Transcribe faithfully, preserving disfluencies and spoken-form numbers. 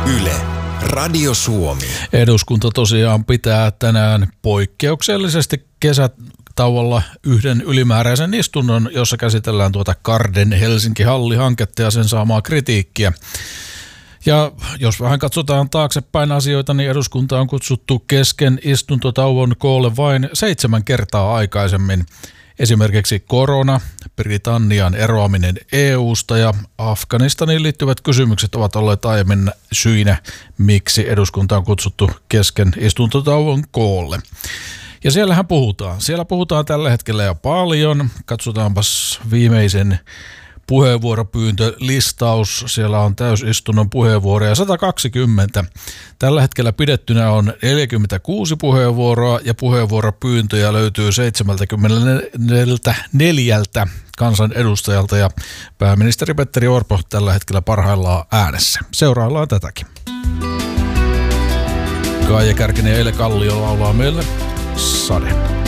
Yle, Radio Suomi. Eduskunta tosiaan pitää tänään poikkeuksellisesti kesätauolla yhden ylimääräisen istunnon, jossa käsitellään tuota Garden Helsinki-halli-hanketta ja sen saamaa kritiikkiä. Ja jos vähän katsotaan taaksepäin asioita, niin eduskunta on kutsuttu kesken istuntotauon koolle vain seitsemän kertaa aikaisemmin. Esimerkiksi korona, Britannian eroaminen E U:sta ja Afganistaniin liittyvät kysymykset ovat olleet aiemmin syinä, miksi eduskunta on kutsuttu kesken istuntotauon koolle. Ja siellähän puhutaan. Siellä puhutaan tällä hetkellä jo paljon. Katsotaanpas viimeisen puheenvuoropyyntölistaus. Siellä on täysistunnon puheenvuoroja sata kaksikymmentä. Tällä hetkellä pidettynä on neljäkymmentäkuusi puheenvuoroa ja puheenvuoropyyntöjä löytyy seitsemänkymmentäneljä kansanedustajalta ja pääministeri Petteri Orpo tällä hetkellä parhaillaan äänessä. Seuraillaan tätäkin. Kaija Kärkinen ja Ele Kallio laulaa meille Sade.